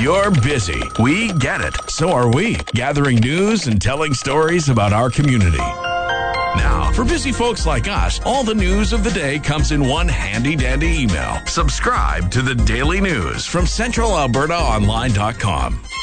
You're busy. We get it. So are we. Gathering news and telling stories about our community. Now, for busy folks like us, all the news of the day comes in one handy-dandy email. Subscribe to the Daily News from CentralAlbertaOnline.com.